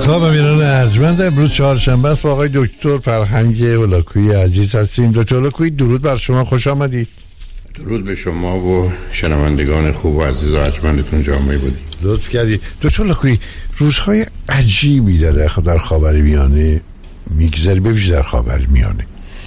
خواب امیران ارجمند. امروز چهارشنبه است. با آقای دکتر فرهنگ هولاکویی عزیز هستیم. دکتر هولاکویی درود بر شما، خوش آمدید. درود به شما و شنوندگان خوب و عزیز و ارجمندتون جامعه بودید. لطف کردید. دکتر هولاکویی روزهای عجیبی در خاورمیانه میگذره، ببینید در خاورمیانه.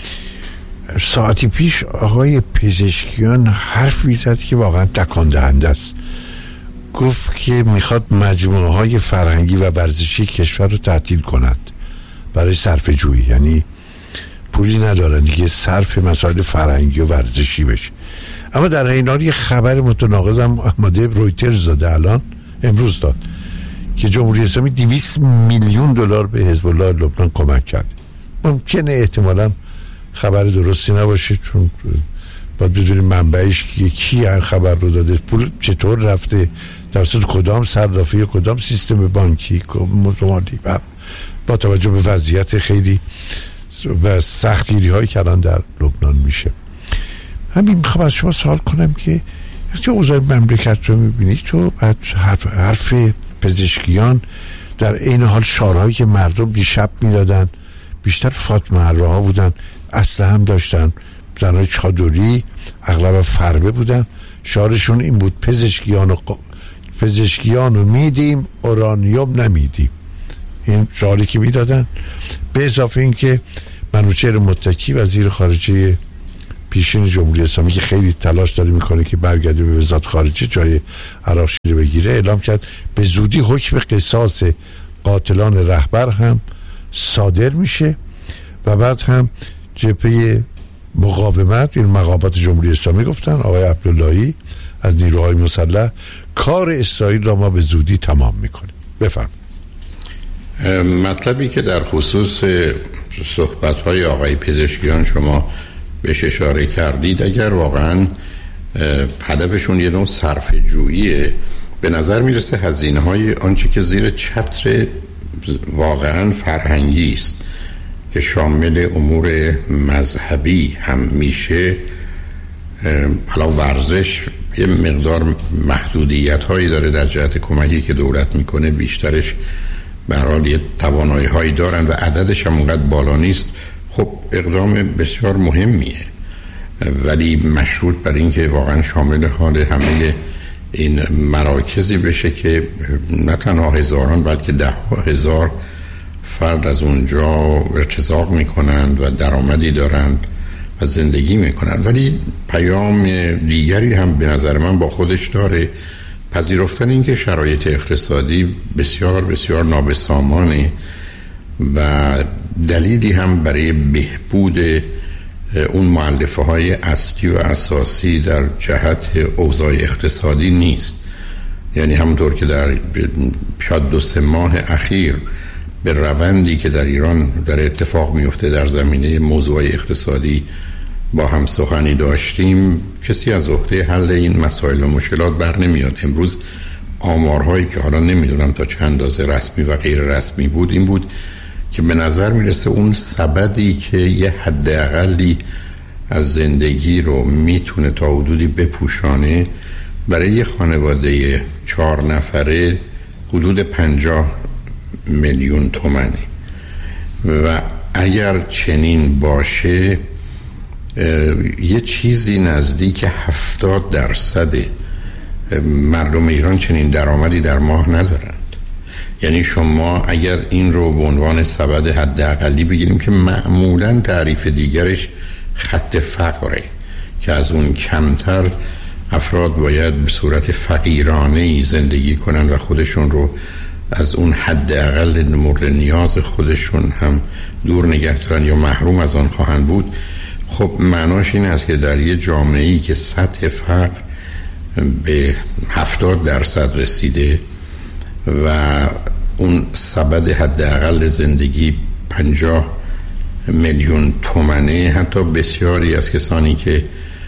ساعتی پیش آقای پزشکیان حرفی زد که واقعا تکان دهنده است. گفت که میخواد مجموعه های فرهنگی و ورزشی کشور رو تعطیل کند برای صرفه جویی، یعنی پولی ندارن دیگه صرف مسائل فرهنگی و ورزشی بشه. اما در این حال یه خبر متناقض هم آماده رویترز داده الان امروز داد که جمهوری اسلامی 200 میلیون دلار به حزب الله لبنان کمک کرد. ممکنه احتمالاً خبر درستی نباشه، چون باید بدونیم منبعش کی این خبر رو داده، پول چطور رفته، توسط کدام صرافی، کدام سیستم بانکی مالی، و با توجه به وضعیت خیلی و سختگیری هایی که الان در لبنان میشه. همین میخوام از شما سوال کنم که وقتی اوضاع مملکت رو میبینید تو حرف پزشکیان در این حال شعارهایی که مردم دیشب میدادن بیشتر فاطمه الرها بودن، اصلا هم داشتن زنهای چادری، اغلب فربه بودن، شعارشون این بود پزشکیان رو میدیم اورانیوم نمیدیم. این شعاری که میدادن. به اضافه این که منوچهر متکی وزیر خارجه پیشین جمهوری اسلامی که خیلی تلاش داره میکنه که برگرده به وزارت خارجه جای عراقچی رو بگیره، اعلام کرد به زودی حکم قصاص قاتلان رهبر هم صادر میشه و بعد هم جبهه مقاومت، این مقامات جمهوری اسلامی گفتن آقای عبداللهی از نیروهای مسلح کار اسرائیل را ما به زودی تمام میکنیم. بفرمایید. مطلبی که در خصوص صحبت‌های آقای پزشکیان شما بهش اشاره کردید، اگر واقعا هدفشون یه نوع صرفه جوییه، به نظر میرسه هزینه‌های آنچه که زیر چتر واقعا فرهنگی است که شامل امور مذهبی هم میشه، حالا ورزش یه مقدار محدودیت هایی داره در جهت کمکی که دولت میکنه، بیشترش به هر حال یه توانایی هایی دارن و عددش هم اونقدر بالا نیست. خب اقدام بسیار مهمیه، ولی مشروط بر این که واقعا شامل حال همه این مراکزی بشه که نه تنها هزاران بلکه 10,000 فرد از اونجا ارتزاق میکنند و درآمدی دارند و زندگی میکنند. ولی پیام دیگری هم به نظر من با خودش داره، پذیرفتن این که شرایط اقتصادی بسیار بسیار نابسامانه و دلیلی هم برای بهبود اون مؤلفه های اصلی و اساسی در جهت اوضاع اقتصادی نیست. یعنی همونطور که در شاید 2-3 ماه اخیر به روندی که در ایران در اتفاق میفته در زمینه موضوع اقتصادی با هم سخنی داشتیم، کسی از عهده حل این مسائل و مشکلات بر نمیاد. امروز آمارهایی که حالا نمیدونم تا چند اندازه رسمی و غیر رسمی بود، این بود که به نظر میرسه اون سبدی که یه حد اقلی از زندگی رو میتونه تا حدودی بپوشانه برای یه خانواده 4 نفره حدود 50 میلیون تومنه و اگر چنین باشه یه چیزی نزدیک 70% مردم ایران چنین درآمدی در ماه ندارند. یعنی شما اگر این رو به عنوان سبد حداقلی بگیریم که معمولاً تعریف دیگرش خط فقره که از اون کمتر افراد باید به صورت فقیرانه‌ای زندگی کنن و خودشون رو از اون حداقل مورد نیاز خودشون هم دور نگه دارن یا محروم از آن خواهند بود. خب معناش این است که در یه جامعه‌ای که سطح فقر به 70% رسیده و اون سبد حداقل زندگی 50 میلیون تومنه، حتی بسیاری از کسانی که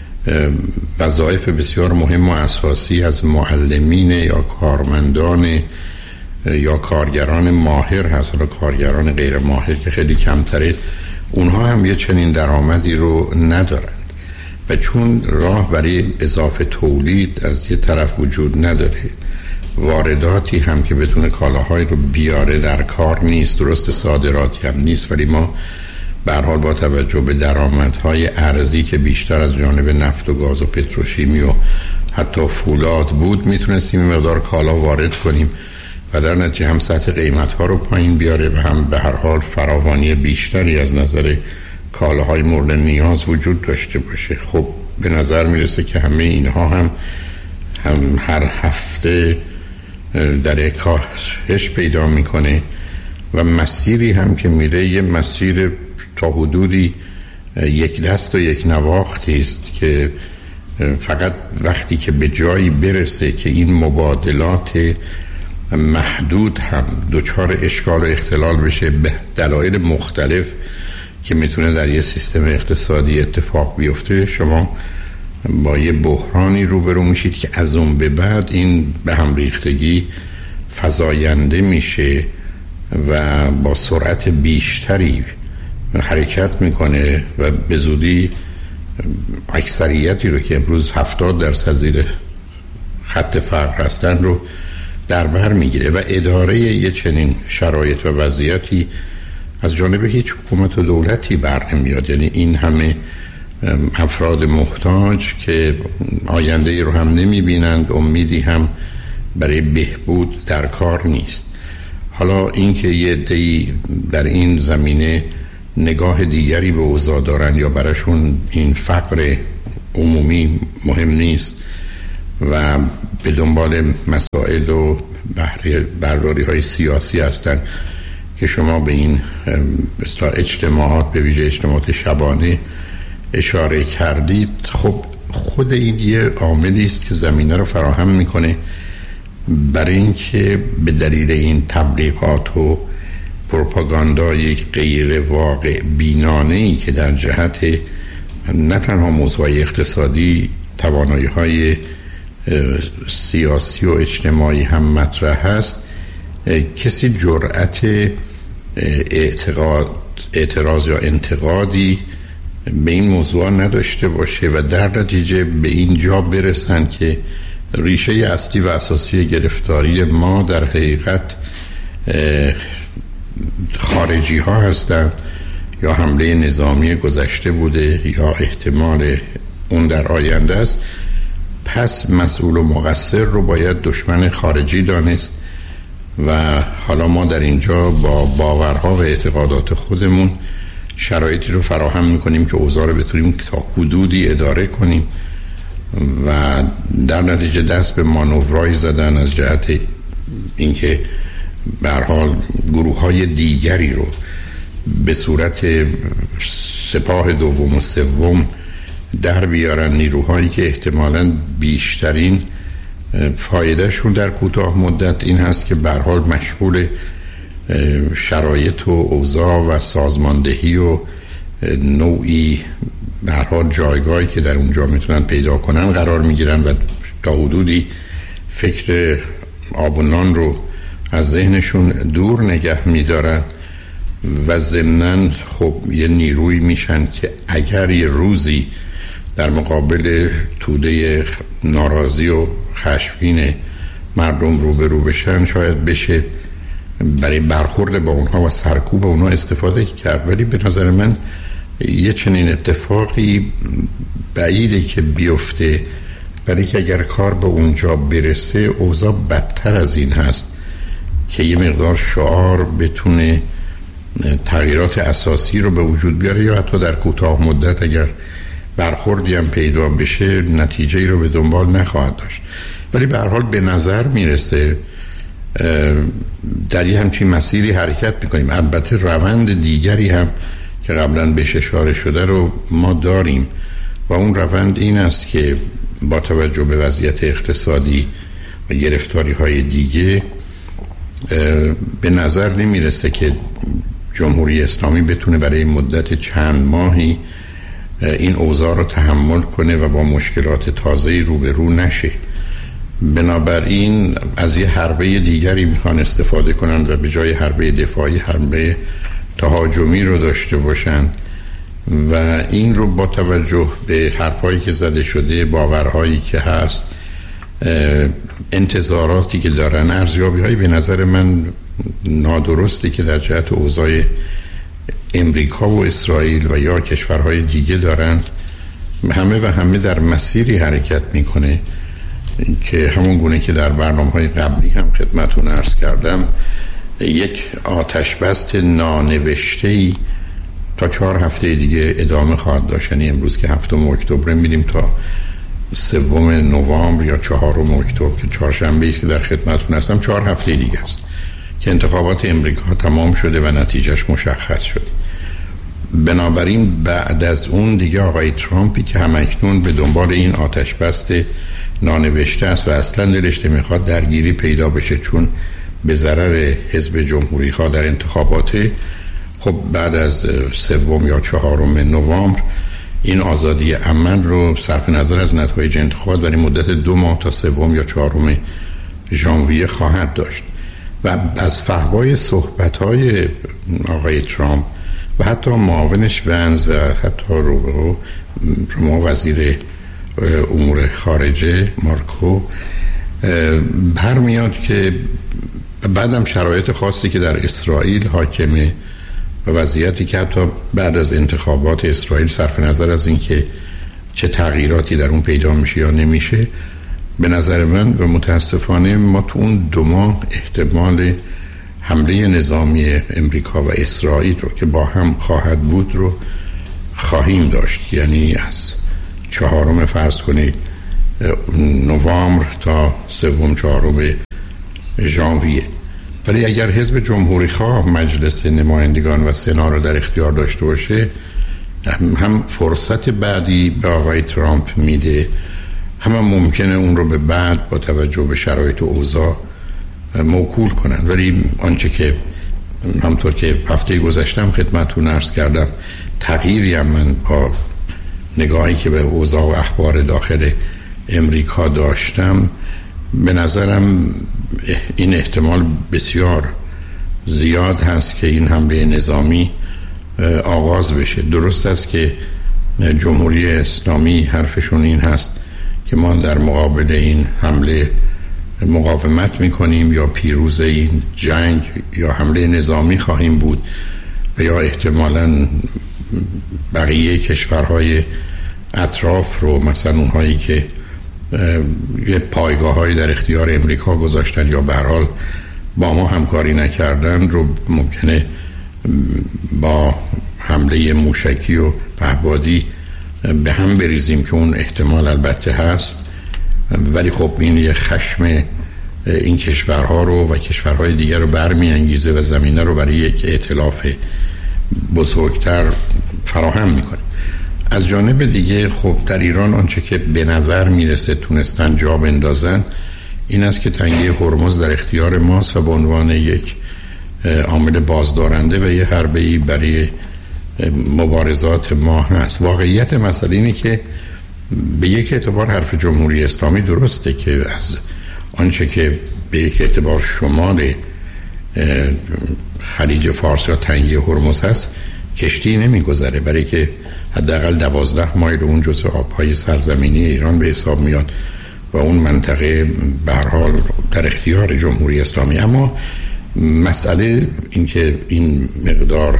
وظایف بسیار مهم و اساسی از معلمین یا کارمندان یا کارگران ماهر هست، حالا کارگران غیر ماهر که خیلی کمتره، اونها هم یه چنین درآمدی رو ندارند و چون راه برای اضافه تولید از یه طرف وجود نداره وارداتی هم که بتونه کالاهای رو بیاره در کار نیست. درست صادراتی هم نیست، ولی ما به هر حال با توجه به درآمدهای ارزی که بیشتر از جانب نفت و گاز و پتروشیمی و حتی فولاد بود میتونستیم مقدار کالا وارد کنیم و در نتیجه هم سطح قیمت‌ها رو پایین بیاره و هم به هر حال فراوانی بیشتری از نظر کالاهای مورد نیاز وجود داشته باشه. خب به نظر میرسه که همه اینها هم هر هفته در کاهش پیدا میکنه و مسیری هم که میره یه مسیر تا حدودی یک دست و یک نواختی است که فقط وقتی که به جایی برسه که این مبادلات محدود هم دچار اشکال و اختلال بشه به دلایل مختلف که میتونه در یه سیستم اقتصادی اتفاق بیفته، شما با یه بحرانی روبرو میشید که از اون به بعد این به هم ریختگی فزاینده میشه و با سرعت بیشتری حرکت میکنه و به زودی اکثریتی رو که امروز 70% زیر خط فقر هستن رو در بر میگیره و اداره یه چنین شرایط و وضعیتی از جانب هیچ حکومت و دولتی بر نمیاد. یعنی این همه افراد محتاج که آینده رو هم نمیبینند، امیدی هم برای بهبود در کار نیست. حالا اینکه یه عده‌ای در این زمینه نگاه دیگری به اوضاع دارن یا براشون این فقر عمومی مهم نیست و به دنبال مسائل و برداری های سیاسی هستن که شما به این اجتماعات، به ویژه اجتماعات شبانه اشاره کردید، خب خود این یه عاملی است که زمینه رو فراهم میکنه برای اینکه به دلیل این تبلیغات و پروپاگاندای غیر واقع بینانه‌ای که در جهت نه تنها موضوع اقتصادی، توانایی‌های سیاسی و اجتماعی هم مطرح هست، کسی جرأت اعتراض یا انتقادی به این موضوع نداشته باشه و در نتیجه به این جا برسن که ریشه اصلی و اساسی گرفتاری ما در حقیقت خارجی ها هستند یا حمله نظامی گذشته بوده یا احتمال اون در آینده است. پس مسئول و مقصر رو باید دشمن خارجی دانست و حالا ما در اینجا با باورها و اعتقادات خودمون شرایطی رو فراهم میکنیم که اوضاع رو بتونیم تا حدودی اداره کنیم و در نتیجه دست به مانورایی زدن از جهت اینکه به هر حال گروه‌های دیگری رو به صورت سپاه دوم و سوم در بیارن، نیروهایی که احتمالاً بیشترین فایدهشون در کوتاه مدت این هست که به هر حال مشغول شرایط و اوضاع و سازماندهی و نوعی به هر حال جایگاهی که در اونجا میتونن پیدا کنن قرار میگیرن و تا حدودی فکر آب و نان رو از ذهنشون دور نگه میدارن و ضمناً خب یه نیروی میشن که اگر یه روزی در مقابل توده ناراضی و خشمگین مردم روبرو بشن شاید بشه برای برخورد با اونها و سرکوب اونها استفاده کرد. ولی به نظر من یه چنین اتفاقی بعیده که بیفته، برای که اگر کار به اونجا برسه اوضاع بدتر از این هست که یه مقدار شعار بتونه تغییرات اساسی رو به وجود بیاره یا حتی در کوتاه مدت اگر برخوردی هم پیدا بشه نتیجه‌ای رو به دنبال نخواهد داشت. ولی به هر حال به نظر میرسه در یه همچین مسیری حرکت میکنیم. البته روند دیگری هم که قبلا بهش اشاره شده رو ما داریم و اون روند این است که با توجه به وضعیت اقتصادی و گرفتاری های دیگه به نظر نمیرسه که جمهوری اسلامی بتونه برای مدت چند ماهی این اوضاع رو تحمل کنه و با مشکلات تازه‌ای روبرو نشه. بنابراین از یه حربه دیگری میخوان استفاده کنند و به جای حربه دفاعی حربه تهاجمی رو داشته باشند و این رو با توجه به حرفایی که زده شده، باورهایی که هست انتظاراتی که دارن، ارزیابی‌های به نظر من نادرستی که در جهت اوضاع امریکا و اسرائیل و یا کشورهای دیگه دارن، همه در مسیری حرکت میکنه که همون گونه که در برنامه‌های قبلی هم خدمتتون عرض کردم، یک آتشبست نانوشته‌ای تا 4 هفته دیگه ادامه خواهد داشت. یعنی امروز که 7 اکتبر میریم تا 3 نوامبر یا 4 اکتبر که چهارشنبه است که در خدمتتون هستم، 4 هفته دیگه است که انتخابات امریکا تمام شده و نتیجهش مشخص شده. بنابراین بعد از اون دیگه آقای ترامپی که همکنون به دنبال این آتشبست نانوشته است و اصلا دلش نمیخواد درگیری پیدا بشه چون به ضرر حزب جمهوری خواه در انتخاباته، خب بعد از 3 یا 4 نوامبر این آزادی عمل رو صرف نظر از نتایج انتخابات برای مدت 2 ماه تا 3 یا 4 ژانویه خواهد داشت. و از فحوای صحبت‌های آقای ترامپ و حتی معاونش ونز و حتی روبرو وزیر امور خارجه مارکو برمیاد که بعدم شرایط خاصی که در اسرائیل حاکمه و وضعیتی که حتی بعد از انتخابات اسرائیل صرف نظر از اینکه چه تغییراتی در اون پیدا میشه یا نمیشه، به نظر من و متاسفانه ما تو اون 2 ماه احتمال حمله نظامی امریکا و اسرائیل رو که با هم خواهد بود رو خواهیم داشت. یعنی از 4 فرض کنید نوامبر تا 3-4 ژانویه. ولی اگر حزب جمهوری خواه مجلس نمایندگان و سنا رو در اختیار داشته باشه، هم فرصت بعدی به آقای ترامپ میده، هم ممکنه اون رو به بعد با توجه به شرایط و اوضاع موکول کنن. ولی آنچه که همطور که هفته گذشتم خدمتتون عرض کردم، تغییری هم من با نگاهی که به اوضاع و اخبار داخل امریکا داشتم، به نظرم این احتمال بسیار زیاد هست که این حمله نظامی آغاز بشه. درست است که جمهوری اسلامی حرفشون این هست که ما در مقابل این حمله مقاومت میکنیم یا پیروز این جنگ یا حمله نظامی خواهیم بود و یا احتمالاً بقیه کشورهای اطراف رو، مثلا اونهایی که یه پایگاه‌هایی در اختیار امریکا گذاشتن یا به هر حال با ما همکاری نکردن، رو ممکنه با حمله موشکی و پهپادی به هم بریزیم که اون احتمال البته هست. ولی خب این یه خشم این کشورها رو و کشورهای دیگر رو برمی‌انگیزه و زمینه رو برای یک ائتلاف بزرگتر فراهم میکنه. از جانب دیگه خب در ایران آنچه که به نظر میرسه تونستن جا بندازن این است که تنگه هرمز در اختیار ماست و به عنوان یک عامل بازدارنده و یه حربه‌ای برای مبارزات ما هست. واقعیت مسئله اینه که به یک اعتبار حرف جمهوری اسلامی درسته که از آنچه که به یک اعتبار شمال خلیج فارس یا تنگه هرمز هست کشتی نمیگذره، برای که حداقل 12 مایل اون جزء آبهای سرزمینی ایران به حساب میاد و اون منطقه به هر حال در اختیار جمهوری اسلامی. اما مسئله این که این مقدار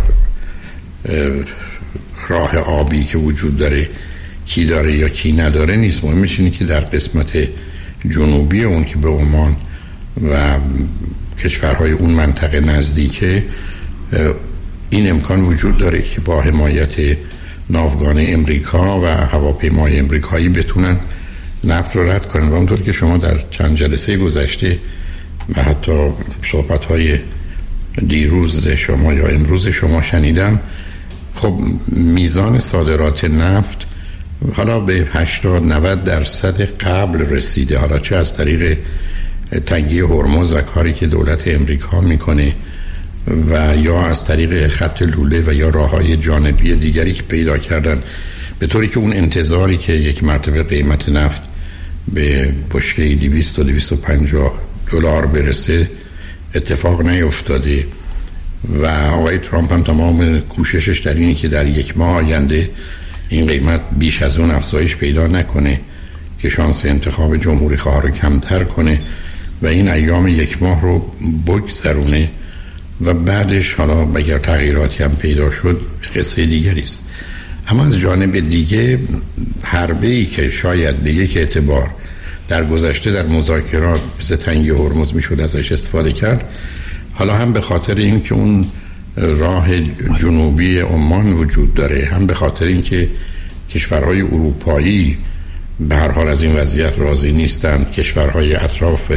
راه آبی که وجود داره کی داره یا کی نداره نیست، مهمش اینه که در قسمت جنوبی اون که به عمان و کشورهای اون منطقه نزدیکه این امکان وجود داره که با حمایت ناوگان امریکا و هواپیمای امریکایی بتونن نفت رو رد کنن. و اونطور که شما در چند جلسه گذشته و حتی صحبت‌های دیروز شما یا امروز شما شنیدم، خب میزان صادرات نفت حالا به 80-90% قبل رسیده، حالا چه از طریق تنگی هرمز و کاری که دولت امریکا میکنه و یا از طریق خط لوله و یا راههای جانبی دیگری که پیدا کردن، به طوری که اون انتظاری که یک مرتبه قیمت نفت به بشکه 200 و 250 دلار برسه اتفاق نیفتاده. و آقای ترامپ هم تمام کوششش در اینه که در 1 ماه آینده این قیمت بیش از اون افزایش پیدا نکنه که شانس انتخاب جمهوری خواه رو کمتر کنه و این ایام یک ماه رو بگذرونه و بعدش حالا اگر تغییراتی هم پیدا شد قصه دیگری است. اما از جانب دیگه حربه‌ای که شاید به یک اعتبار در گذشته در مذاکرات مثل تنگی هرمز میشد ازش استفاده کرد، حالا هم به خاطر اینکه اون راه جنوبی عمان وجود داره، هم به خاطر اینکه کشورهای اروپایی به هر حال از این وضعیت راضی نیستند، کشورهای اطراف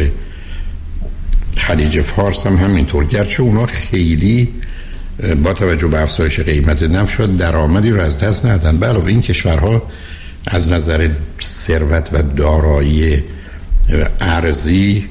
خلیج فارس هم همینطور، گرچه اونا خیلی با توجه به افزایش قیمت نفت شد درآمدی رو از دست ندادن. به علاوه این کشورها از نظر ثروت و دارایی ارزی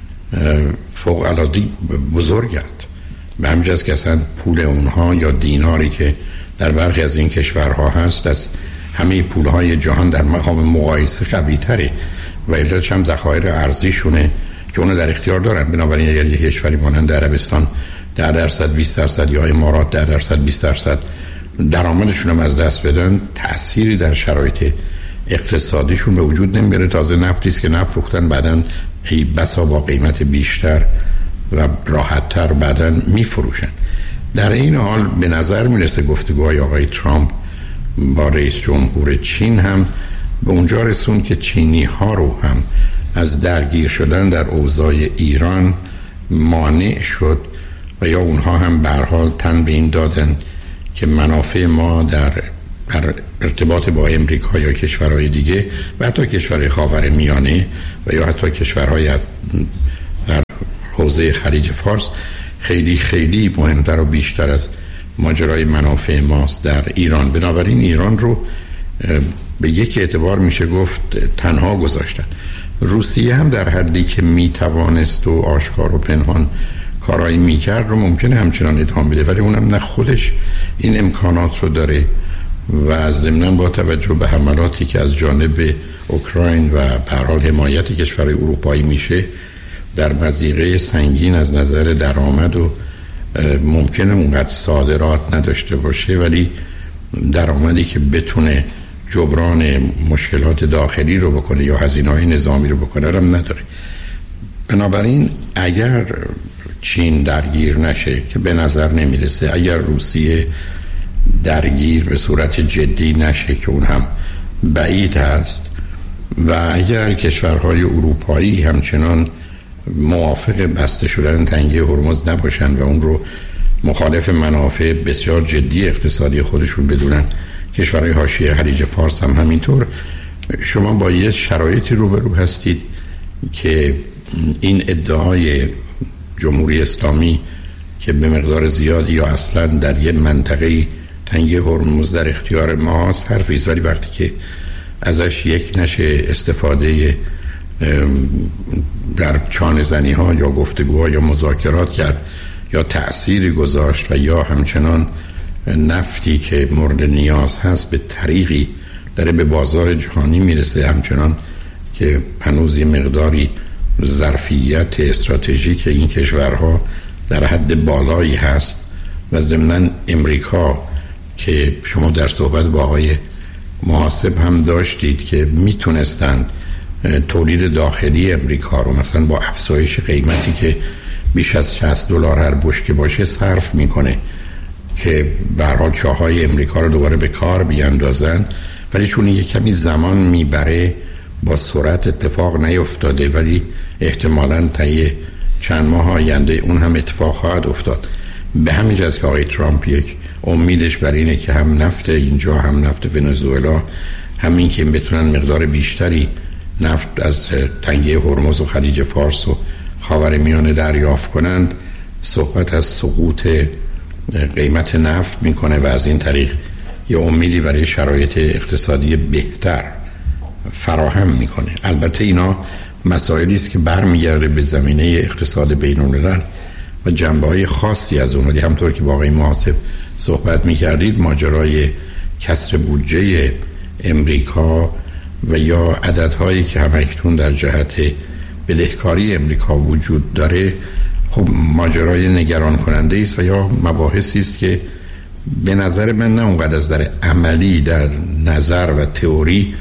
فوق العاده بزرگند. به همین جهت که اصلا پول اونها یا دیناری که در برخی از این کشورها هست از همه پولهای جهان در مقام مقایسه قوی تره و علتش هم ذخایر ارزیشونه که اونو در اختیار دارن. بنابراین اگر یک کشوری مانند عربستان 10% 20% یا امارات 10% 20% درآمدشون هم از دست بدن، تأثیری در شرایط اقتصادیشون به وجود نمیاره. تازه نفتی است که نفت فروختن بعداً بسا با قیمت بیشتر و راحت‌تر بعداً میفروشن. در این حال به نظر میرسه گفتگوهای آقای ترامپ با رئیس جمهور چین هم به اونجا رسون که چینی ها رو هم از درگیر شدن در اوضاع ایران مانع شد و یا اونها هم به هر حال تن به این دادن که منافع ما در ارتباط با امریکا یا کشورهای دیگه و حتی کشورهای خاورمیانه و یا حتی کشورهای در حوزه خلیج فارس خیلی خیلی مهمتر و بیشتر از ماجرای منافع ماست در ایران. بنابراین ایران رو به یک اعتبار میشه گفت تنها گذاشتن. روسیه هم در حدی که میتوانست و آشکار و پنهان کارایی میکرد رو ممکنه همچنان ادامه بده، ولی اونم نه خودش این امکانات رو داره و ضمناً با توجه به حملاتی که از جانب اوکراین و به هر حال حمایت کشورهای اروپایی میشه در مضیقه سنگین از نظر درآمد و ممکنه اونقدر صادرات نداشته باشه، ولی درآمدی که بتونه جبران مشکلات داخلی رو بکنه یا هزینه‌های نظامی رو بکنه هم نداره. بنابراین اگر چین درگیر نشه که به نظر نمیرسه، اگر روسیه درگیر به صورت جدی نشه که اون هم بعید هست و اگر کشورهای اروپایی همچنان موافق بسته شدن تنگه هرمز نباشن و اون رو مخالف منافع بسیار جدی اقتصادی خودشون بدونن، کشورهای حاشیه خلیج فارس هم همینطور، شما با یه شرایطی روبرو هستید که این ادعای جمهوری اسلامی که به مقدار زیادی یا اصلا در یه منطقه تنگه هرمز در اختیار ماست حرفی است، ولی وقتی که ازش یک نشه استفاده در چانه زنی ها یا گفتگوها یا مذاکرات کرد یا تأثیری گذاشت و یا همچنان نفتی که مورد نیاز هست به طریقی داره به بازار جهانی میرسه، همچنان که هنوز یه مقداری ظرفیت استراتژیک این کشورها در حد بالایی هست و ضمناً امریکا که شما در صحبت با آقای محاسب هم داشتید که میتونستند تولید داخلی امریکا رو مثلا با افزایش قیمتی که بیش از $60 هر بشکه باشه صرف میکنه که به هر حال چاهای امریکا رو دوباره به کار بیاندازن، ولی چون یه کمی زمان میبره با سرعت اتفاق نیفتاده، ولی احتمالاً طی چند ماه آینده اون هم اتفاق خواهد افتاد. به همین جهت که آقای ترامپ یک امیدش بر اینه که هم نفت اینجا هم نفت ونزوئلا همین که بتونن مقدار بیشتری نفت از تنگه هرمز و خلیج فارس و خاورمیانه دریافت کنند، صحبت از سقوط قیمت نفت میکنه و از این طریق یه امیدی برای شرایط اقتصادی بهتر فراهم میکنه. البته اینا مسائلی است که برمیگرده به زمینه اقتصاد بین‌الملل و جنبه‌های خاصی از اون، ولی همطور که با آقای محاسب صحبت میکردید ماجرای کسر بودجه امریکا و یا عددهایی که همکنون در جهت بدهکاری امریکا وجود داره خب ماجرای نگران کننده است و یا مباحثی است که به نظر من نه اونقدر از در عملی در نظر و تئوری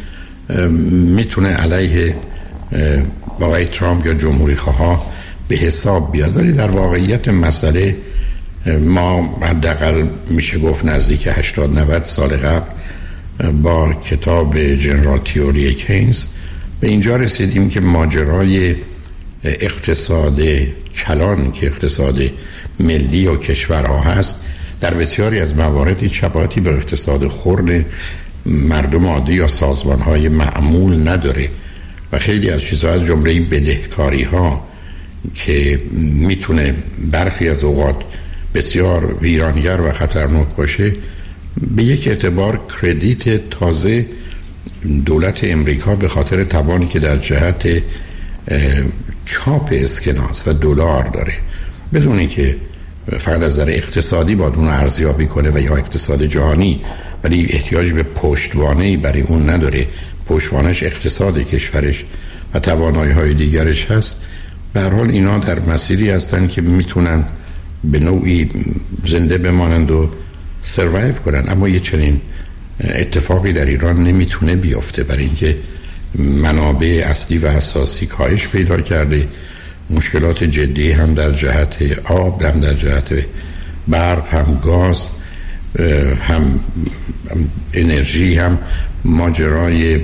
میتونه علیه آقای ترامپ یا جمهوری خواه به حساب بیاد، ولی در واقعیت مسئله ما حداقل میشه گفت نزدیک 80-90 سال قبل با کتاب جنرال تئوری کینز به اینجا رسیدیم که ماجرای اقتصاد کلان که اقتصاد ملی و کشورها هست در بسیاری از موارد شباهتی به اقتصاد خرد مردم عادی یا سازمان‌های معمول نداره و خیلی از چیزها از جمله بدهکاری‌ها که میتونه برخی از اوقات بسیار ویرانگر و خطرناک باشه به یک اعتبار کردیت تازه دولت امریکا به خاطر توانی که در جهت چاپ اسکناس و دلار داره بدون اینکه فقط از نظر اقتصادی باید اون ارزیابی کنه و یا اقتصاد جهانی، ولی احتیاج به پشتوانه‌ای برای اون نداره، پشتوانش اقتصاد کشورش و توانایی‌های دیگرش هست. به هر حال اینا در مسیری هستن که میتونن به نوعی زنده بمانند و سروایو کنن، اما یه چنین اتفاقی در ایران نمیتونه بیفته برای اینکه منابع اصلی و اساسی کاهش پیدا کرده، مشکلات جدی هم در جهت آب، هم در جهت برق، هم گاز، هم انرژی، هم ماجرای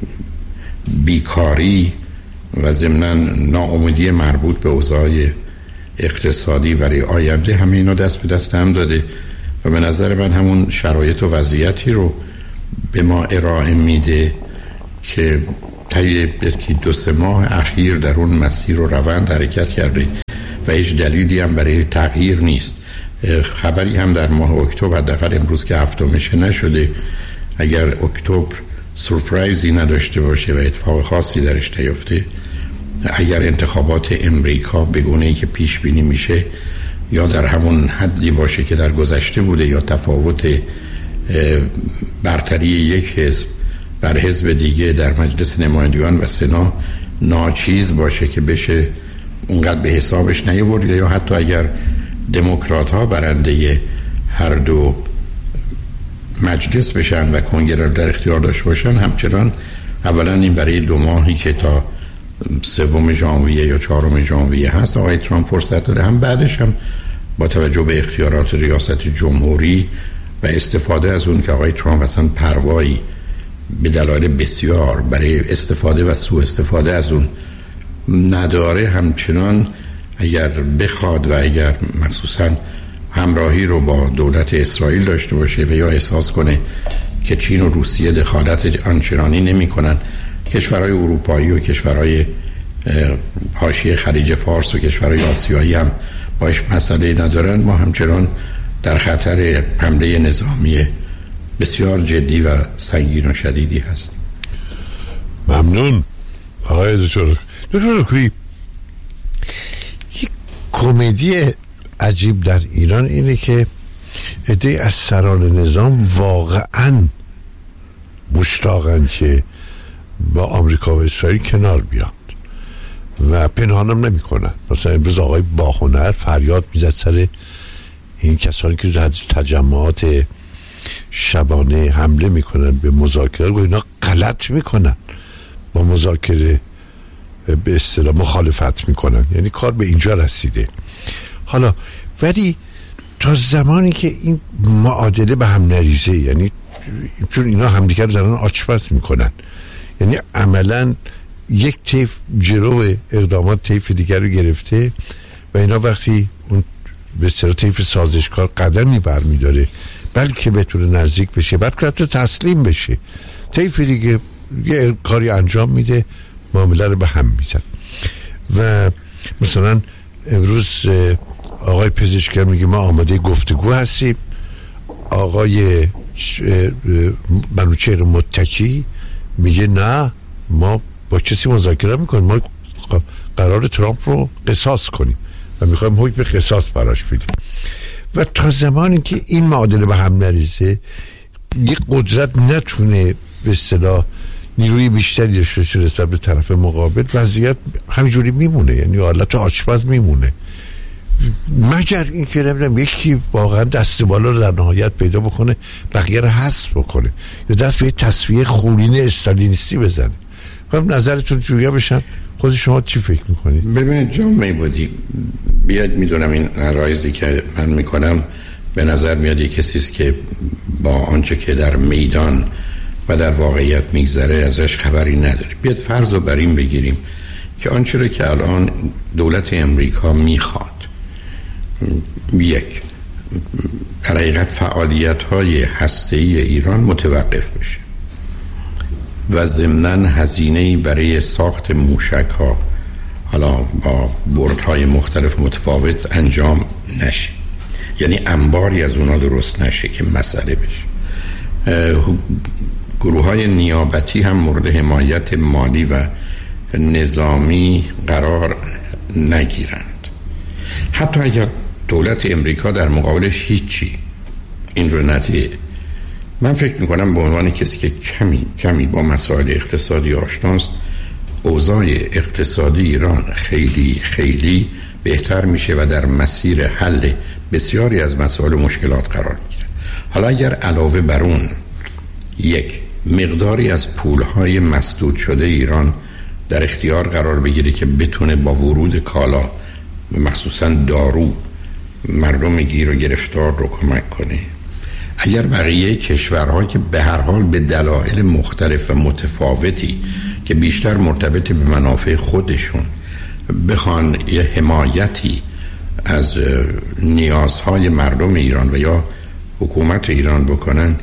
بیکاری و ضمناً ناامیدی مربوط به اوضاع اقتصادی برای آینده، همه اینا دست به دست هم داده و به نظر من همون شرایط و وضعیتی رو به ما ارائه میده که طی 2-3 ماه اخیر در اون مسیر و روند حرکت کرده و هیچ دلیلی هم برای تغییر نیست. خبری هم در ماه اکتبر، حداقل امروز که هفتمشه نشده، اگر اکتبر سورپرایزی نداشته باشه و اتفاق خاصی درش نیفته، اگر انتخابات امریکا به گونه‌ای که پیش بینی میشه یا در همون حدی باشه که در گذشته بوده یا تفاوت برتری یک حزب بر حزب دیگه در مجلس نمایندگان و سنا ناچیز باشه که بشه اونقدر به حسابش نیاورد، یا حتی اگر دموکرات ها برنده هر دو مجلس بشن و کنگره در اختیار داشته باشن، همچنان اولا این برای 2 ماهی که تا 3 ژانویه یا 4 ژانویه هست آقای ترامپ فرصت داره، هم بعدش هم با توجه به اختیارات ریاست جمهوری و استفاده از اون که آقای ترامپ اصلا پروایی به دلایل بسیار برای استفاده و سوء استفاده از اون نداره، همچنان اگر بخواد و اگر مخصوصا همراهی رو با دولت اسرائیل داشته باشه و یا احساس کنه که چین و روسیه دخالت آنچنانی نمی کنن، کشورهای اروپایی و کشورهای حاشیه خلیج فارس و کشورهای آسیایی هم باش مسئله ندارن، ما همچنان در خطر حمله نظامی بسیار جدی و سنگین و شدیدی هست. ممنون آقای دکتر رکویی. یک کمدی عجیب در ایران اینه که عده‌ای از سران نظام واقعاً مشتاقن که با آمریکا و اسرائیل کنار بیاد و پنهانم نمی کنن. مثلا امروز آقای باهنر فریاد میزد سر این کسانی که در تجمعات شبانه حمله میکنن به مذاکره، و اینا غلط میکنن، با مذاکره به اصطلاح مخالفت میکنن، یعنی کار به اینجا رسیده. حالا ولی تا زمانی که این معادله به هم نریزه، یعنی چون اینا همدیگر رو دارن آچمز میکنن، یعنی عملا یک طیف جلو اقدامات طیف دیگر رو گرفته و اینا وقتی اون به اصطلاح طیف سازشکار قدمی برمیداره بلکه بتونه نزدیک بشه، بعد که حتی تسلیم بشه، طیف دیگه یه کاری انجام میده، معامله رو به هم میزن. و مثلا امروز آقای پزشکیان میگه ما آماده گفتگو هستیم، آقای منوچهر متکی میگه نه ما با کسی مذاکره میکنیم، ما قرار ترامپ رو قصاص کنیم و میخوایم حکم قصاص براش بدیم. و تا زمانی که این معادله به هم نریزه، یک قدرت نتونه به اصطلاح نیروی بیشتری داشته باشه نسبت به طرف مقابل، وضعیت همینجوری میمونه، یعنی حالت آچمز میمونه مگر این که نمیدونم یکی واقعا دست بالا رو در نهایت پیدا بکنه بقیه رو حذف بکنه یا دست به تصفیه خونین استالینیستی بزنه. خب نظرتون جویا بشن. خود شما چی فکر میکنید؟ ببینید جان میبودی بیاد، میدونم این عرایزی که من میکنم به نظر میاد یک کسیست که با آنچه که در میدان و در واقعیت میگذره ازش خبری نداره. بیاد فرض رو بر این بگیریم که آنچه رو که الان دولت امریکا میخواد، یک، در حقیقت فعالیت‌های هسته‌ای ایران متوقف بشه و ضمناً هزینه‌ای برای ساخت موشک‌ها حالا با بردهای مختلف متفاوت انجام نشه، یعنی انباری از اونا درست نشه که مسئله بشه. گروه‌های نیابتی هم مورد حمایت مالی و نظامی قرار نگیرند. حتی اگر دولت امریکا در مقابلش هیچی این رو نده، من فکر میکنم به عنوان کسی که کمی با مسائل اقتصادی آشناست، اوضاع اقتصادی ایران خیلی خیلی بهتر میشه و در مسیر حل بسیاری از مسائل و مشکلات قرار میگیره. حالا اگر علاوه بر اون یک مقداری از پولهای مسدود شده ایران در اختیار قرار بگیره که بتونه با ورود کالا مخصوصا دارو مردم گیر و گرفتار رو کمک کنه، اگر بقیه کشورها که به هر حال به دلایل مختلف و متفاوتی که بیشتر مرتبط به منافع خودشون بخوان یه حمایتی از نیازهای مردم ایران و یا حکومت ایران بکنن،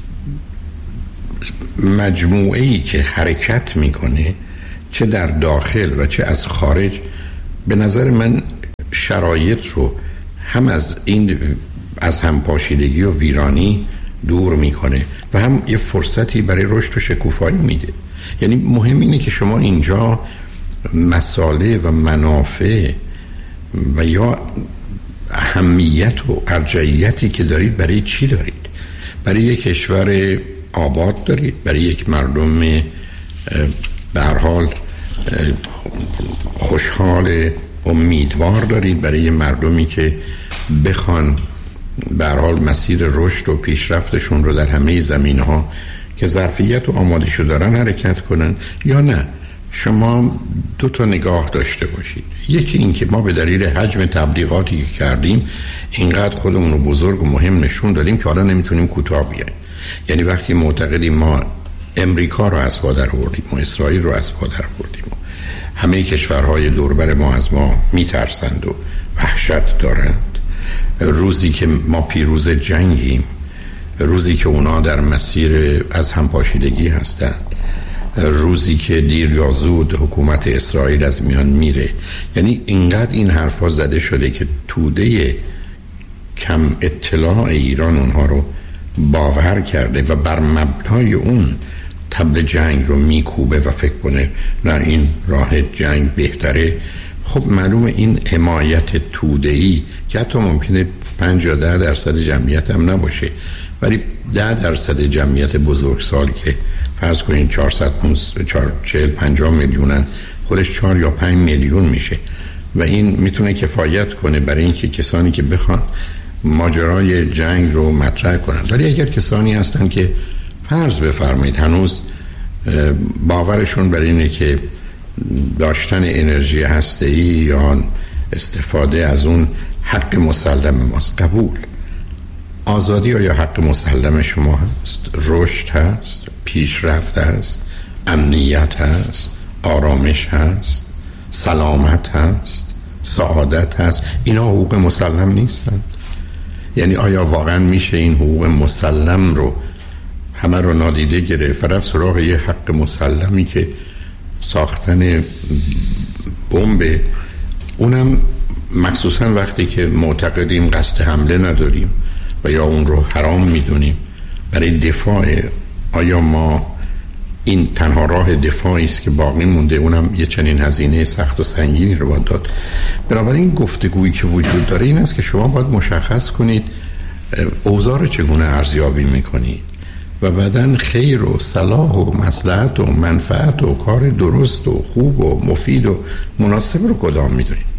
مجموعه‌ای که حرکت میکنه چه در داخل و چه از خارج، به نظر من شرایط رو هم از همپاشیدگی و ویرانی دور میکنه و هم یه فرصتی برای رشد و شکوفایی میده. یعنی مهم اینه که شما اینجا مسائل و منافع و یا اهمیت و ارجحیتی که دارید برای چی دارید؟ برای یک کشور آباد دارید؟ برای یک مردم به هر حال خوشحال امیدوار دارید؟ برای مردمی که بخوان به هر حال مسیر رشد و پیشرفتشون رو در همه زمینه‌ها که ظرفیت و آمادگیشو دارن حرکت کنن؟ یا نه شما دو تا نگاه داشته باشید. یکی این که ما به دلیل حجم تبلیغاتی که کردیم اینقدر خودمون رو بزرگ و مهم نشون دادیم که حالا نمیتونیم کوتاه بیایم. یعنی وقتی معتقدیم ما امریکا رو از پا در آوردیم و اسرائیل رو از پا در آوردیم و همه کشورهای دوربر ما از ما میترسند و وحشت دارند، روزی که ما پیروز جنگیم، روزی که اونا در مسیر از همپاشیدگی هستند، روزی که دیر یا زود حکومت اسرائیل از میان میره، یعنی اینقدر این حرفا زده شده که توده کم اطلاع ایران اونها رو باور کرده و بر مبنای اون طبل جنگ رو میکوبه و فکر کنه نه این راه جنگ بهتره. خب معلومه این حمایت توده‌ای که حتی ممکنه 5 یا 10% جمعیت هم نباشه، ولی 10% جمعیت بزرگسال که فرض کنین 440-50 میلیونن، خودش 4 یا 5 میلیون میشه و این میتونه کفایت کنه برای اینکه کسانی که بخوان ماجرای جنگ رو مطرح کنن. ولی اگر کسانی هستن که فرض بفرمایید هنوز باورشون بر اینه که داشتن انرژی هسته‌ای یا استفاده از اون حق مسلم ماست، قبول. آزادی یا حق مسلم شما هست، رشد هست، پیشرفت هست، امنیت هست، آرامش هست، سلامت هست، سعادت هست. اینا حقوق مسلم نیستند؟ یعنی آیا واقعا میشه این حقوق مسلم رو همه رو نادیده گرفت و رفت سراغ یه حق مسلمی که ساختن بمب، اونم مخصوصا وقتی که معتقدیم قصد حمله نداریم و یا اون رو حرام میدونیم برای دفاع؟ آیا ما این تنها راه دفاعی است که باقی مونده، اونم یه چنین هزینه سخت و سنگینی رو باید داد؟ بنابراین گفتگویی که وجود داره این است که شما باید مشخص کنید اوضاع رو چگونه ارزیابی میکنید و بعدن خیر و صلاح و مصلحت و منفعت و کار درست و خوب و مفید و مناسب رو کدام میدونید.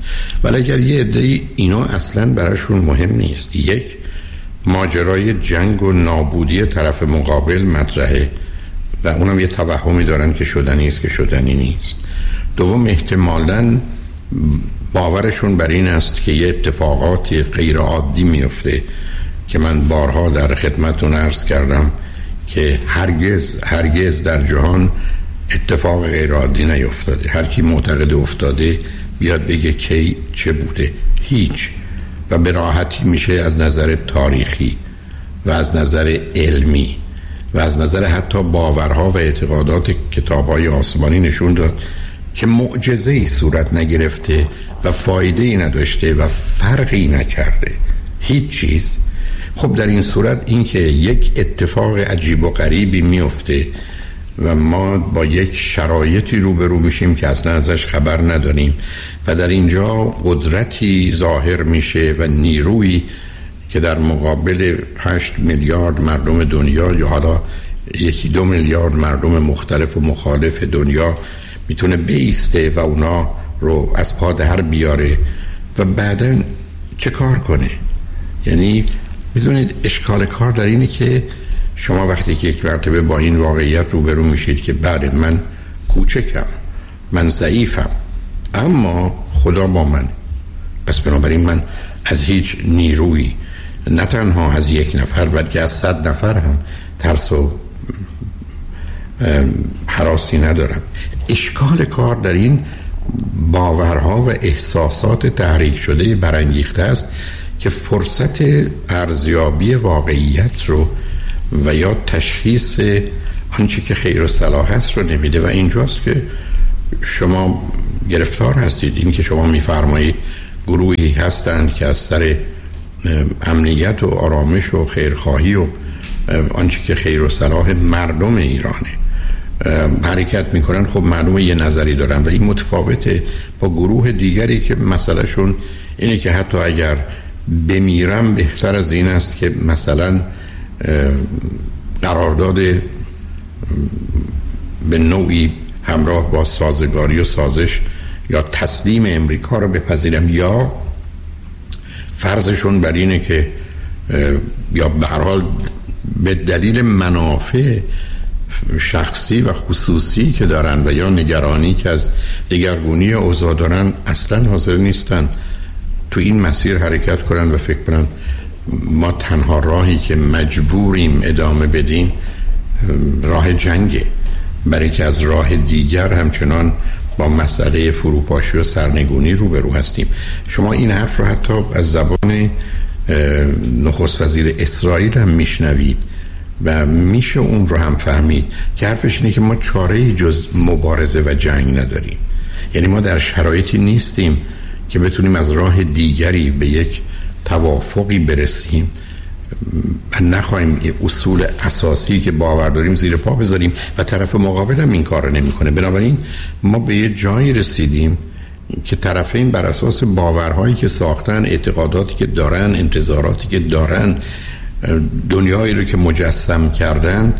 ولی اگر یه عده‌ای اینا اصلا براشون مهم نیست، یک، ماجرای جنگ و نابودی طرف مقابل مطرحه و اونم یه توهمی دارن که شدنی است که شدنی نیست. دوم، احتمالاً باورشون بر این است که یه اتفاقات غیر عادی میفته که من بارها در خدمتتون عرض کردم که هرگز در جهان اتفاق غیر عادی نیفتاده. هر کی معتقد افتاده بیاد بگه کی چه بوده، هیچ. و به راحتی میشه از نظر تاریخی و از نظر علمی و از نظر حتی باورها و اعتقادات کتاب‌های آسمانی نشون داد که معجزه‌ای صورت نگرفته و فایده‌ای نداشته و فرقی نکرده، هیچ چیز. خب در این صورت این که یک اتفاق عجیب و غریبی میفته و ما با یک شرایطی روبرو میشیم که اصلا ازش خبر نداریم و در اینجا قدرتی ظاهر میشه و نیرویی که در مقابل 8 میلیارد مردم دنیا یا حالا 1-2 میلیارد مردم مختلف و مخالف دنیا میتونه بیسته و اونا رو از پا در بیاره و بعداً چه کار کنه. یعنی میدونید اشکال کار در اینه که شما وقتی که یک مرتبه با این واقعیت روبرو میشید که بعد من کوچکم، من ضعیفم، اما خدا با من، پس بنابراین من از هیچ نیرویی، نه تنها از یک نفر بلکه از 100 نفر هم ترس و هراسی ندارم. اشکال کار در این باورها و احساسات تحریک شده برانگیخته است که فرصت ارزیابی واقعیت رو و یا تشخیص آنچه که خیر و صلاح است رو نمیده و اینجاست که شما گرفتار هستید. این که شما میفرمایید گروهی هستند که از سر امنیت و آرامش و خیرخواهی و آنچه که خیر و صلاح مردم ایرانه حرکت میکنن، خب معلومه یه نظری دارن و این متفاوته با گروه دیگری که مسئلهشون اینه که حتی اگر بمیرم بهتر از این است که مثلا قرارداد به نوعی همراه با سازگاری و سازش یا تسلیم امریکا رو بپذیرم، یا فرضشون بر اینه که یا به هر حال به دلیل منافع شخصی و خصوصی که دارن و یا نگرانی که از دگرگونی اوضاع دارن اصلا حاضر نیستن تو این مسیر حرکت کنن و فکر کنن ما تنها راهی که مجبوریم ادامه بدیم راه جنگه، برای که از راه دیگر همچنان با مسئله فروپاشی و سرنگونی روبرو هستیم. شما این حرف رو حتی از زبان نخست وزیر اسرائیل هم میشنوید و میشه اون رو هم فهمید که حرفش اینه که ما چاره‌ای جز مبارزه و جنگ نداریم. یعنی ما در شرایطی نیستیم که بتونیم از راه دیگری به یک توافقی برسیم و نخواهیم اصول اساسی که باور داریم زیر پا بذاریم و طرف مقابل هم این کار رو نمی‌کنه. بنابراین ما به یه جایی رسیدیم که طرفین بر اساس باورهایی که ساختن، اعتقاداتی که دارن، انتظاراتی که دارن، دنیایی رو که مجسم کردن،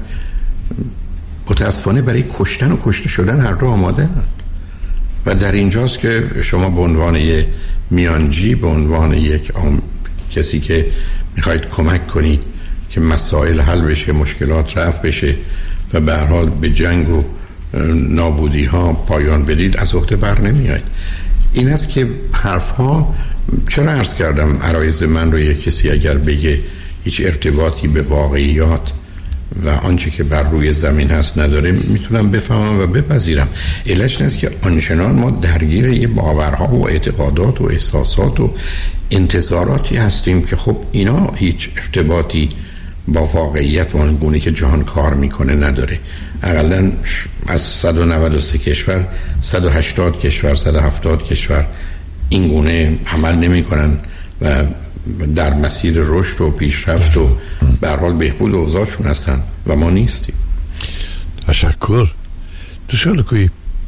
متاسفانه برای کشتن و کشته شدن هر دو آماده هستند. و در اینجاست که شما به عنوان یک میانجی، به عنوان یک کسی که میخواید کمک کنید که مسائل حل بشه، مشکلات رفع بشه و به هر حال به جنگ و نابودی ها پایان بدید، از عهده بر نمیاید. این است که حرف ها، چرا عرض کردم عرایض من رو یک کسی اگر بگه هیچ ارتباطی به واقعیات و آنچه که بر روی زمین هست نداره، میتونم بفهمم و بپذیرم. علتش این است که آنچنان ما درگیر یه باورها و اعتقادات و احساسات و انتظاراتی هستیم که خب اینا هیچ ارتباطی با واقعیت و اون گونه که جهان کار میکنه نداره. اقلا از 193 کشور 180 کشور 170 کشور این گونه عمل نمی کنن و در مسیر رشد و پیشرفت و به هر حال بهبود اوضاعشون هستن و ما نیستیم. تشکر. دوستان کوی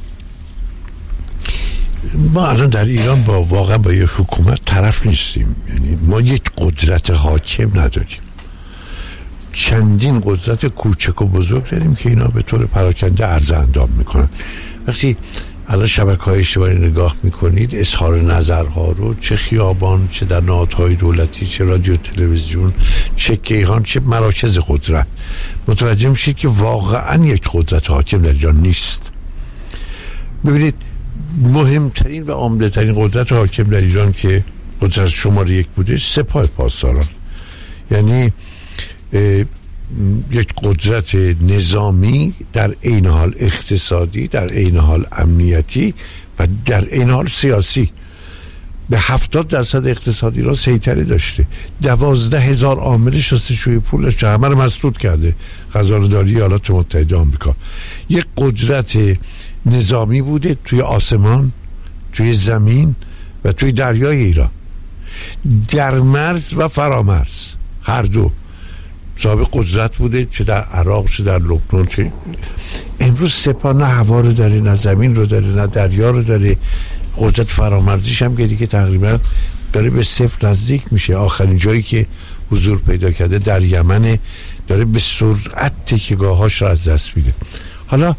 ما الان در ایران واقعا با یک حکومت طرف نیستیم. یعنی ما یک قدرت حاکم نداریم، چندین قدرت کوچک و بزرگ داریم که اینا به طور پراکنده عرض اندام میکنن. وقتی الان شبکه‌های اجتماعی نگاه میکنید، اظهار نظرها رو چه خیابان، چه در نهادهای دولتی، چه رادیو تلویزیون، چه کیهان، چه مراکز قدرت، متوجه میشید که واقعا یک قدرت حاکم در جان نیست. ببینید مهمترین و عمده ترین قدرت حاکم در ایران که قدرت شماره 1 بوده، سپاه پاسداران، یعنی یک قدرت نظامی در عین حال اقتصادی، در عین حال امنیتی و در عین حال سیاسی. به 70% اقتصادی را سیطره داشته. 12,000 عامل شستشوی پولش همه رو مسدود کرده، خزانه‌داری ایالات متحده آمریکا. یک قدرت نظامی بوده توی آسمان، توی زمین و توی دریای ایران، در مرز و فرامرز، هر دو صاحب قدرت بوده، چه در عراق چه در لبنان. چه امروز سپاه نه هوا رو داره، نه زمین رو داره، نه دریا رو داره. قدرت فرامرزیش هم که تقریبا داره به صفر نزدیک میشه. آخرین جایی که حضور پیدا کرده در یمن، داره به سرعت تکیه‌گاه‌هاش رو از دست میده. حالا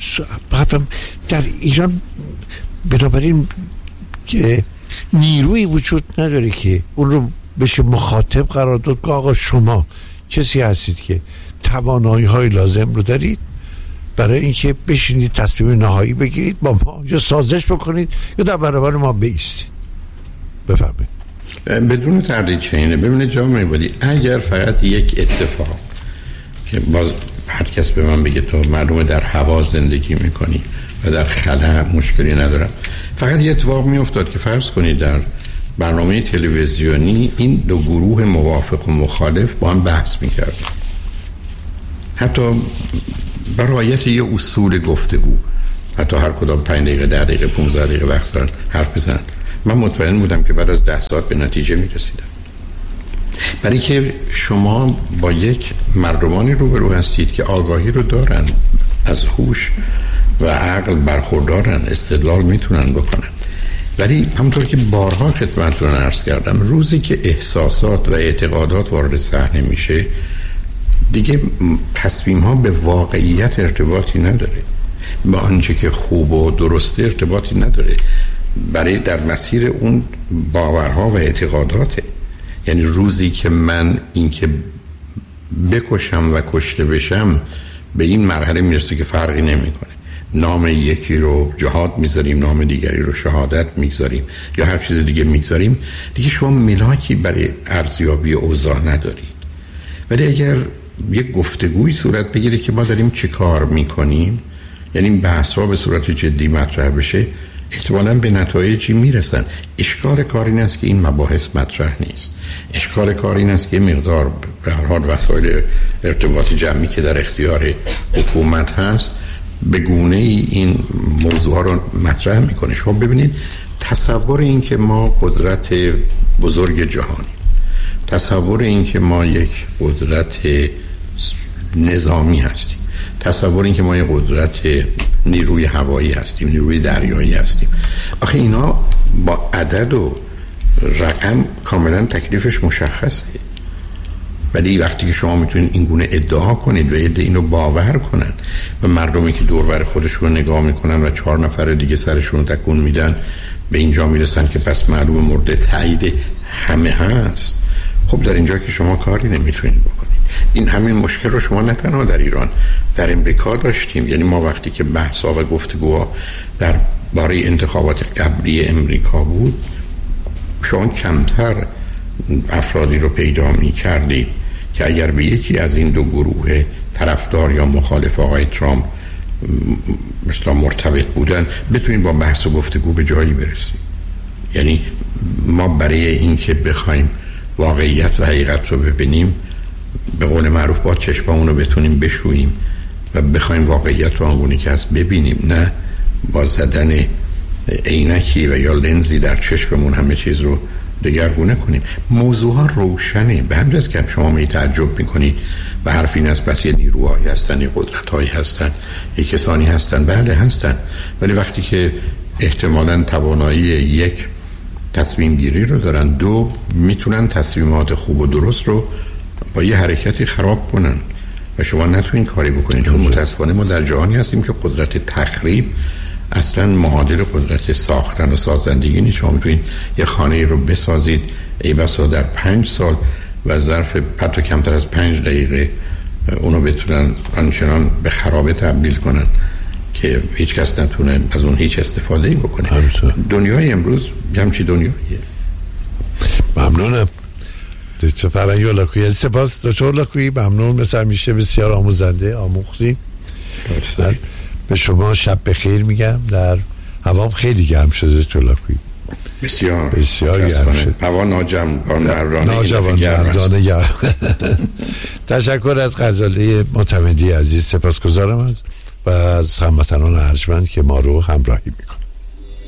در ایران بنابراین که نیروی وجود نداره که اون رو بشه مخاطب قرار داد که آقا شما کسی هستید که توانایی های لازم رو دارید برای اینکه بشینید تصمیم نهایی بگیرید با ما، یا سازش بکنید یا در برابر ما بایستید. بفرمایید. بدون تردید چینه. ببینید جناب میبادی، اگر فقط یک اتفاق که باز هر کس به من بگه تو معلومه در هوا زندگی میکنی و در خلا مشکلی ندارم، فقط یه اتفاق میافتاد که فرض کنید در برنامه تلویزیونی این دو گروه موافق و مخالف با هم بحث میکردن، حتی برایت یه اصول گفتگو، حتی هر کدام 5 دقیقه 10 دقیقه 15 دقیقه وقت دارن حرف بزنن، من مطمئن بودم که بعد از 10 ساعت به نتیجه میرسیدم. برای که شما با یک مردمانی روبرو هستید که آگاهی رو دارن، از هوش و عقل برخوردارن، استدلال میتونن بکنن، ولی همونطور که بارها خدمتتون عرض کردم، روزی که احساسات و اعتقادات وارد صحنه میشه دیگه تصمیم ها به واقعیت ارتباطی نداره، با آنچه که خوب و درسته ارتباطی نداره، برای در مسیر اون باورها و اعتقاداته. یعنی روزی که من اینکه بکشم و کشته بشم به این مرحله میرسه که فرقی نمیکنه، نام یکی رو جهاد میذاریم، نام دیگری رو شهادت میذاریم یا هر چیز دیگه میذاریم، دیگه شما ملاکی برای ارزیابی اوضاع ندارید. ولی اگر یک گفتگوی صورت بگیره که ما داریم چی کار میکنیم، یعنی این بحث ها به صورت جدی مطرح بشه، احتمالاً به نتایجی میرسن. اشکال کار این است که این مباحث مطرح نیست. اشکال کار این است که مقدار به هر حال وسایل ارتباط جمعی که در اختیار حکومت هست به گونه ای این موضوع رو مطرح میکنه. شما ببینید تصور این که ما قدرت بزرگ جهانی، تصور این که ما یک قدرت نظامی هستیم، تصور این که ما یک قدرت نیروی هوایی هستیم، نیروی دریایی هستیم، آخه اینا با عدد و رقم کاملا تکلیفش مشخصه. ولی وقتی که شما میتونید این گونه ادعا کنید و عده اینو باور کنن و مردمی که دور بر خودشون رو نگاه میکنن و 4 نفر دیگه سرشون رو تکون میدن به اینجا میرسن که پس معلوم مورد تایید همه هست، خب در اینجا که شما کاری نمیتونید بکنید. این همین مشکل رو شما نه تنها در ایران، در امریکا داشتیم. یعنی ما وقتی که بحث‌ها و گفتگوها در باره انتخابات قبلی امریکا بود، شما کمتر افرادی رو پیدا می‌کردید که اگر به یکی از این دو گروه طرفدار یا مخالف آقای ترامپ مثلا مرتبط بودن بتونید با بحث و گفتگو به جایی برسید. یعنی ما برای این که بخوایم واقعیت و حقیقت رو ببینیم، به قول معروف با چشممون رو بتونیم بشوییم و بخوایم واقعیت رو آنگونه که هست ببینیم، نه با زدن عینکی و یا لنزی در چشممون همه چیز رو دگرگونه کنیم. موضوع ها روشنه. به همین جاست که شما می تعجب میکنید و حرف این است بس یه نیروهایی هستن، یه قدرت‌هایی هستن، یه کسانی هستن. بله هستن، ولی وقتی که احتمالاً توانایی یک تصمیم گیری رو دارن، دو میتونن تصمیمات خوب و درست رو با یه حرکتی خراب کنن و شما نتونین کاری بکنین. چون متاسفانه ما در جهانی هستیم که قدرت تخریب اصلا معادل قدرت ساختن و سازندگی نیست. شما میتونید یه خانه رو بسازید ای بسا در 5 سال و ظرف حتی کمتر از 5 دقیقه اونو بتونن آنچنان به خرابه تبدیل کنن که هیچ کس نتونه از اون هیچ استفاده‌ای بکنه. دنیای امروز همچی دنیاییه. ممنونم دکتر فرهنگ هولاکویی. سپاس دکتر هولاکویی، ممنون، مثل همیشه بسیار آموزنده، آموختیم. به شما شب بخیر میگم. در هوا خیلی گرم شده دکتر هولاکویی، بسیار گرم شده. هوا ناجوانمردانه گرم. تشکر از غزاله معتمدی عزیز، سپاسگزارم و از هموطنان ارجمند که ما رو همراهی میکنن.